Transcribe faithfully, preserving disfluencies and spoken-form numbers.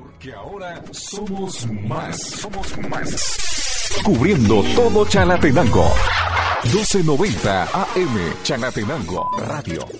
Porque ahora somos más, somos más. Cubriendo todo Chalatenango. doce noventa A M Chalatenango Radio.